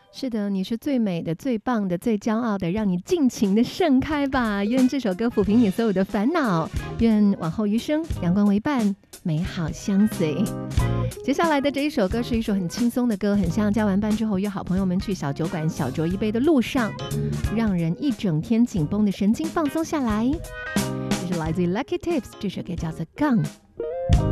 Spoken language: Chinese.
是的，你是最美的、最棒的、最骄傲的，让你尽情的盛开吧！愿这首歌抚平你所有的烦恼，愿往后余生阳光为伴，美好相随。接下来的这一首歌是一首很轻松的歌，很像加完班之后约好朋友们去小酒馆小酌一杯的路上，让人一整天紧绷的神经放松下来。这是来自于 Lucky Tips， 这首歌叫做《Gone》。